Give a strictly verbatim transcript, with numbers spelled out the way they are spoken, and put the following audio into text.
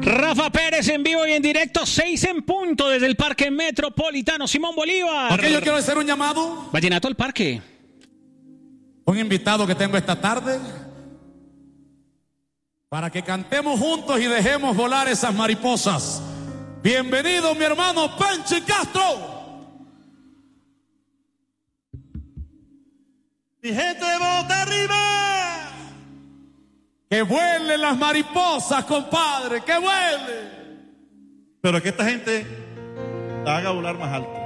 Rafa Pérez en vivo y en directo, seis en punto desde el Parque Metropolitano Simón Bolívar. Ok, yo quiero hacer un llamado. Vallenato al Parque. Un invitado que tengo esta tarde para que cantemos juntos y dejemos volar esas mariposas. Bienvenido, mi hermano Penchi Castro. Mi gente, bota arriba. Que vuelen las mariposas, compadre, que vuelen. Pero que esta gente la haga volar más alto.